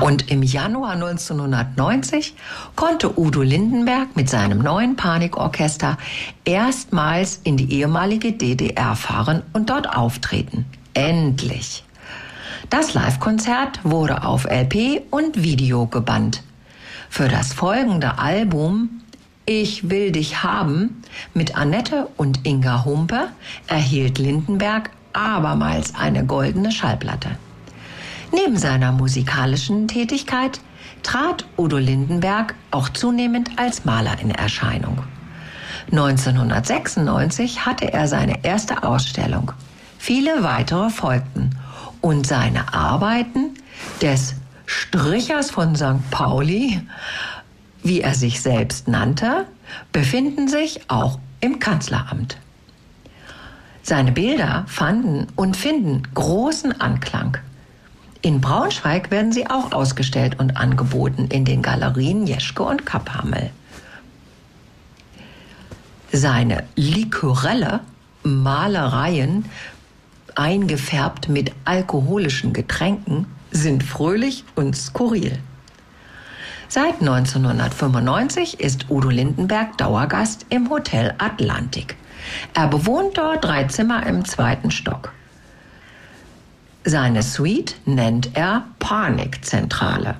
Und im Januar 1990 konnte Udo Lindenberg mit seinem neuen Panikorchester erstmals in die ehemalige DDR fahren und dort auftreten. Endlich! Das Live-Konzert wurde auf LP und Video gebannt. Für das folgende Album Ich will dich haben mit Annette und Inga Humpe erhielt Lindenberg abermals eine goldene Schallplatte. Neben seiner musikalischen Tätigkeit trat Udo Lindenberg auch zunehmend als Maler in Erscheinung. 1996 hatte er seine erste Ausstellung. Viele weitere folgten und seine Arbeiten des Strichers von St. Pauli, wie er sich selbst nannte, befinden sich auch im Kanzleramt. Seine Bilder fanden und finden großen Anklang. In Braunschweig werden sie auch ausgestellt und angeboten in den Galerien Jeschke und Kapphamel. Seine Liquorelle Malereien, eingefärbt mit alkoholischen Getränken, sind fröhlich und skurril. Seit 1995 ist Udo Lindenberg Dauergast im Hotel Atlantik. Er bewohnt dort 3 Zimmer im 2. Stock. Seine Suite nennt er Panikzentrale.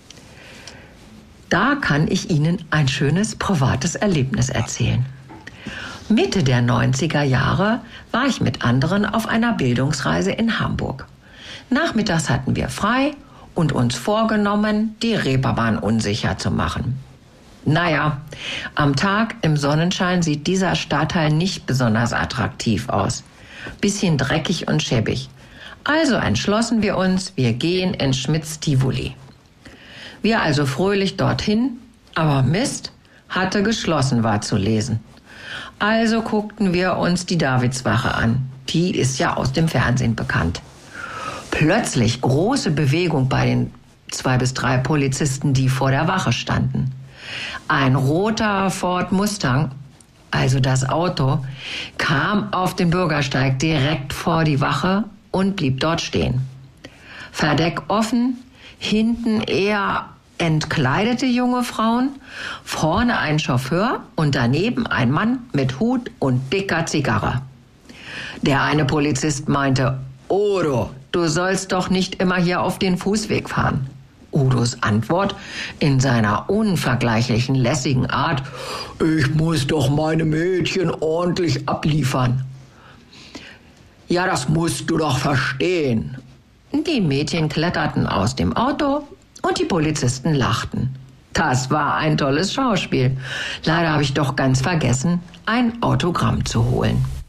Da kann ich Ihnen ein schönes privates Erlebnis erzählen. Mitte der 90er Jahre war ich mit anderen auf einer Bildungsreise in Hamburg. Nachmittags hatten wir frei und uns vorgenommen, die Reeperbahn unsicher zu machen. Naja, am Tag im Sonnenschein sieht dieser Stadtteil nicht besonders attraktiv aus. Bisschen dreckig und schäbig. Also entschlossen wir uns, wir gehen in Schmitz-Tivoli. Wir also fröhlich dorthin, aber Mist, hatte geschlossen war zu lesen. Also guckten wir uns die Davidswache an. Die ist ja aus dem Fernsehen bekannt. Plötzlich große Bewegung bei den 2 bis 3 Polizisten, die vor der Wache standen. Ein roter Ford Mustang, also das Auto, kam auf den Bürgersteig direkt vor die Wache und blieb dort stehen. Verdeck offen, hinten eher entkleidete junge Frauen, vorne ein Chauffeur und daneben ein Mann mit Hut und dicker Zigarre. Der eine Polizist meinte, Udo, du sollst doch nicht immer hier auf den Fußweg fahren. Udos Antwort in seiner unvergleichlichen lässigen Art, ich muss doch meine Mädchen ordentlich abliefern. Ja, das musst du doch verstehen. Die Mädchen kletterten aus dem Auto und die Polizisten lachten. Das war ein tolles Schauspiel. Leider habe ich doch ganz vergessen, ein Autogramm zu holen.